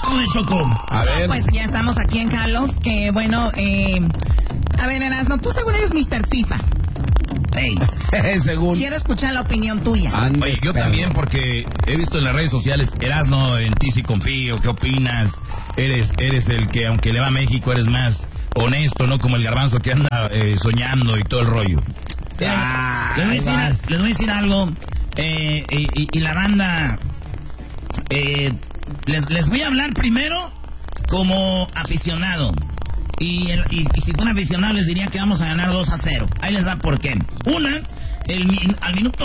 ¿Cómo es, Choco? A ver. Pues ya estamos aquí en Carlos, que bueno, a ver, Erasmo, tú según eres Mr. FIFA. Hey. Según. Quiero escuchar la opinión tuya. Oye, yo también, porque he visto en las redes sociales, Erasmo, en ti sí confío, ¿qué opinas? Eres el que, aunque le va a México, eres más honesto, ¿no? Como el garbanzo que anda soñando y todo el rollo. Les voy a decir algo, y la banda, les voy a hablar primero como aficionado. Y si fuera aficionado les diría que vamos a ganar 2-0. Ahí les da por qué. Una, al minuto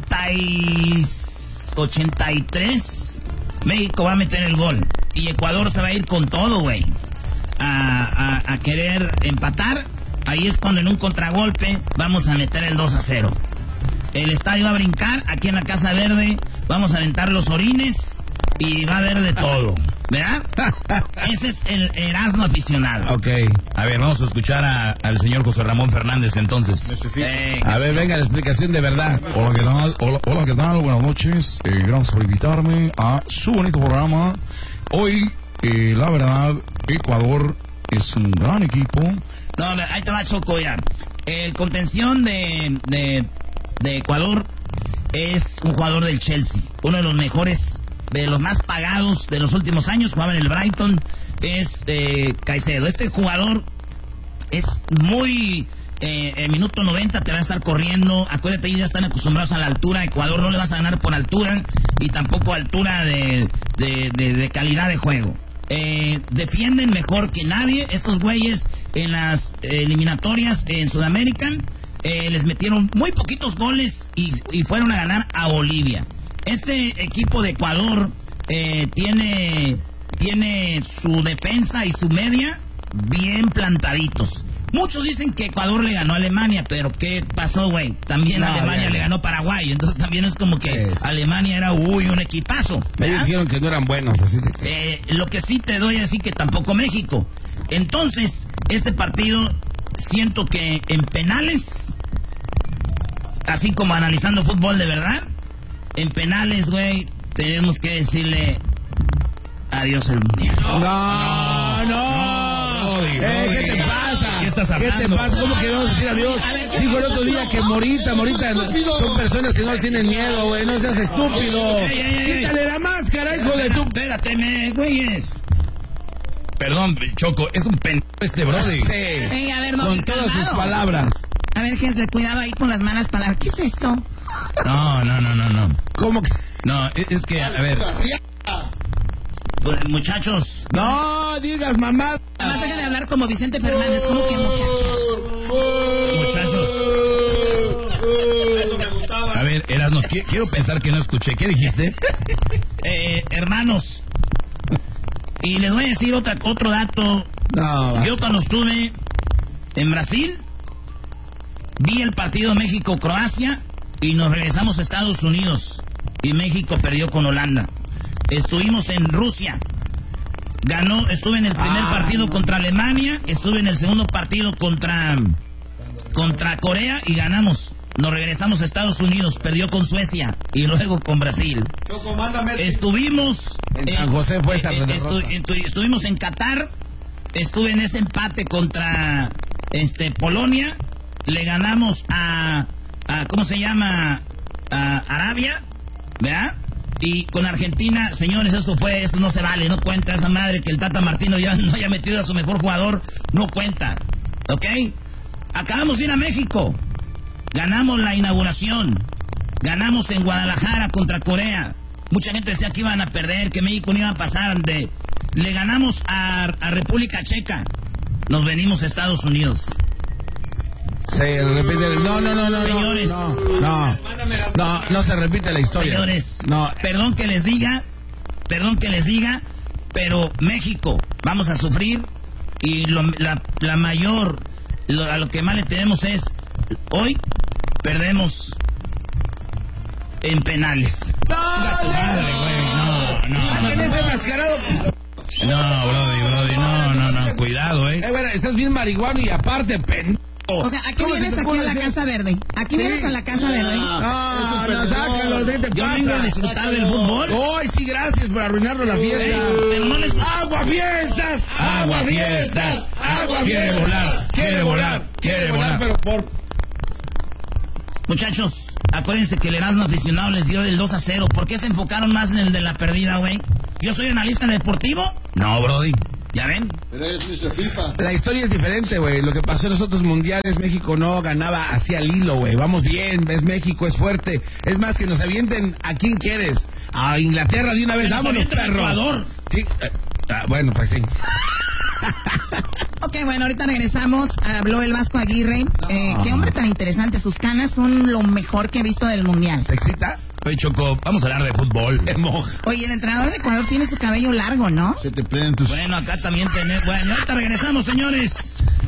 83, México va a meter el gol. Y Ecuador se va a ir con todo, güey. A querer empatar. Ahí es cuando en un contragolpe vamos a meter el 2-0. El estadio va a brincar. Aquí en la Casa Verde vamos a aventar los orines. Y va a haber de todo, ¿verdad? Ese es el Erasmo aficionado. Ok. A ver, vamos a escuchar al señor José Ramón Fernández entonces. A ver, venga la explicación de verdad. Hola, ¿qué tal? Hola, ¿qué tal? Buenas noches. Gracias por invitarme a su bonito programa. Hoy, la verdad, Ecuador es un gran equipo. No, ahí te va, Choco, ya. El contención de Ecuador es un jugador del Chelsea. Uno de los mejores, de los más pagados de los últimos años. Jugaba en el Brighton. Es Caicedo. Este jugador es muy... en minuto 90 te va a estar corriendo. Acuérdate, ellos ya están acostumbrados a la altura. Ecuador no le vas a ganar por altura y tampoco altura de calidad de juego. Defienden mejor que nadie. Estos güeyes en las eliminatorias en Sudamérica les metieron muy poquitos goles y fueron a ganar a Bolivia. Este equipo de Ecuador tiene su defensa y su media bien plantaditos. Muchos dicen que Ecuador le ganó a Alemania, pero ¿qué pasó, güey? También Alemania le ganó a Paraguay, entonces también es como que Alemania era, un equipazo, ¿verdad? Ellos dijeron que no eran buenos, así lo que sí te doy a decir que tampoco México. Entonces, este partido, siento que en penales, así como analizando fútbol de verdad, en penales, güey, tenemos que decirle adiós al mundial. No. ¿Qué te pasa? ¿Qué estás hablando? ¿Qué te pasa? ¿Cómo que vamos a decir adiós? Dijo el otro día que Morita son personas que no tienen miedo, güey. No seas estúpido. Quítale la máscara, hijo de tu... Espérate, güeyes. Perdón, Choco, es un este brody. Sí. Hey, a ver, no, con todas sus palabras. A ver, Gensler, cuidado ahí con las malas palabras. ¿Qué es esto? No. ¿Cómo que? No, es que, a ver... Pues, muchachos... No digas mamá. Además, deja de hablar como Vicente Fernández. ¿Cómo que muchachos? Eso me gustaba. A ver, Erasmo, quiero pensar que no escuché. ¿Qué dijiste? Hermanos. Y les voy a decir otro dato. No. Yo cuando estuve en Brasil, vi el partido México-Croacia y nos regresamos a Estados Unidos. Y México perdió con Holanda. Estuvimos en Rusia. Estuve en el primer partido contra Alemania, estuve en el segundo partido contra Corea y ganamos. Nos regresamos a Estados Unidos, perdió con Suecia y luego con Brasil. Estuvimos en San José fue esa estuvimos en Qatar, estuve en ese empate contra Polonia, le ganamos a ¿cómo se llama? A Arabia, ¿verdad? Y con Argentina, señores, eso no se vale, no cuenta esa madre que el Tata Martino ya no haya metido a su mejor jugador, no cuenta, ¿ok? Acabamos de ir a México, ganamos la inauguración, ganamos en Guadalajara contra Corea, mucha gente decía que iban a perder, que México no iba a pasar, le ganamos a República Checa, nos venimos a Estados Unidos. Sí, repite. No. Señores. No se repite la historia. Señores, no. Perdón que les diga, pero México, vamos a sufrir y la mayor, a lo que más le tenemos es, hoy perdemos en penales. No. Ese mascarado. No, Brody, no, cuidado, Bueno, estás bien marihuano y aparte, O sea, ¿a qué vienes aquí a la Casa Verde? ¿Aquí vienes a la Casa Verde? No, sácalo, ¿qué te Yo pasa? vengo a disfrutar del fútbol. Ay, sí, gracias por arruinarnos la fiesta. Pero no les gusta. ¡Agua fiestas! ¡Agua fiestas! ¡Agua Quiere volar, quiere volar, quiere volar. Pero por... Muchachos, acuérdense que el Erasmo aficionado les dio del 2-0. ¿Por qué se enfocaron más en el de la perdida, güey? ¿Yo soy analista deportivo? No, brody. ¿Ya ven? Pero es Mr. FIFA. La historia es diferente, güey. Lo que pasó en los otros mundiales, México no ganaba así al hilo, güey. Vamos bien, ves, México es fuerte. Es más, que nos avienten a quién quieres. A Inglaterra de una vez, vámonos, perro. Ecuador. Sí, bueno, pues sí. Ok, bueno, ahorita regresamos. Habló el Vasco Aguirre. Qué hombre tan interesante. Sus canas son lo mejor que he visto del mundial. ¿Te excita? Oye, Choco, vamos a hablar de fútbol. Oye, el entrenador de Ecuador tiene su cabello largo, ¿no? Se te prenden tus... Bueno, acá también tenemos... Bueno, ahorita regresamos, señores.